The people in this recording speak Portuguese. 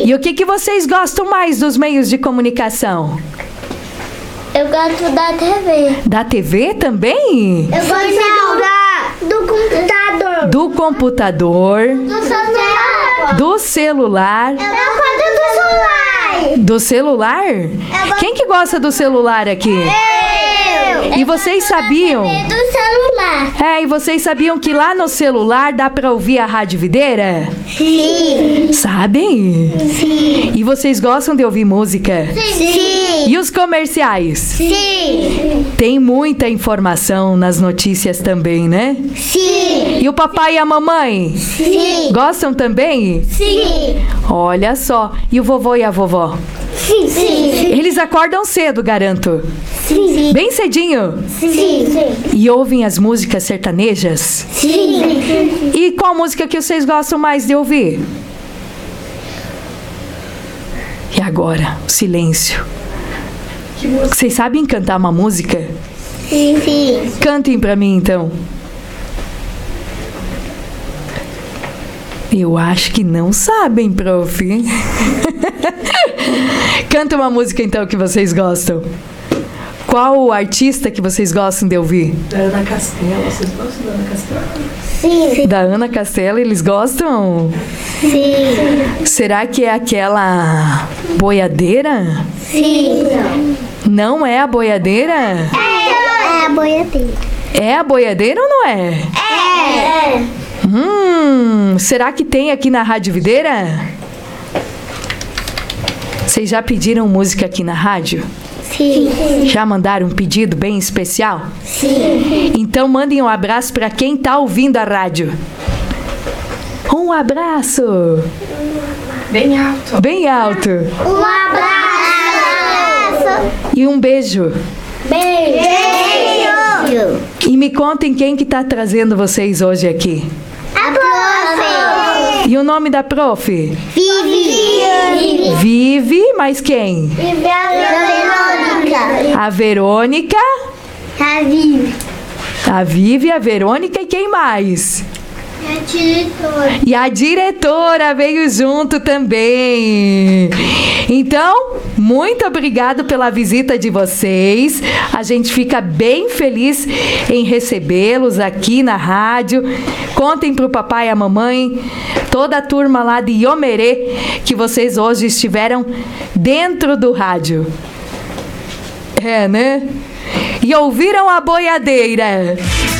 E o que vocês gostam mais dos meios de comunicação? Eu gosto da TV. Da TV também? Eu gosto do computador. Do computador. Do celular. Do celular. Eu gosto do celular. Do celular? Quem que gosta do celular aqui? Eu. E vocês sabiam? Do celular. E vocês sabiam que lá no celular dá pra ouvir a Rádio Videira? Sim. Sabem? Sim. E vocês gostam de ouvir música? Sim. E os comerciais? Sim. Tem muita informação nas notícias também, né? Sim. E o papai e a mamãe? Sim. Gostam também? Sim. Olha só. E o vovô e a vovó? Sim. Sim. Eles acordam cedo, garanto. Sim. Bem cedinho. Sim. E ouvem as músicas sertanejas? Sim. E qual música que vocês gostam mais de ouvir? E agora, o silêncio. Vocês sabem cantar uma música? Sim. Cantem pra mim, então. Eu acho que não sabem, prof. Canta uma música, então, que vocês gostam. Qual o artista que vocês gostam de ouvir? Da Ana Castela. Vocês gostam da Ana Castela? Sim. Da Ana Castela, eles gostam? Sim. Será que é aquela boiadeira? Sim. Não é a boiadeira? É a boiadeira. É a boiadeira ou não é? É. Será que tem aqui na Rádio Videira? Vocês já pediram música aqui na rádio? Sim. Já mandaram um pedido bem especial? Sim. Então mandem um abraço para quem tá ouvindo a rádio. Um abraço. Bem alto. Bem alto. Um abraço. E um beijo. Beijo. E me contem quem que tá trazendo vocês hoje aqui. A prof. E o nome da prof? Vivi. Vive, mas quem? Vivi a Verônica. A Verônica, A Vivi. a Vivi, a Verônica e quem mais? A diretora. E a diretora veio junto também. Então, muito obrigado pela visita de vocês. A gente fica bem feliz em recebê-los aqui na rádio. Contem pro papai e a mamãe, toda a turma lá de Iomerê, que vocês hoje estiveram dentro do rádio. É, né? E ouviram a boiadeira.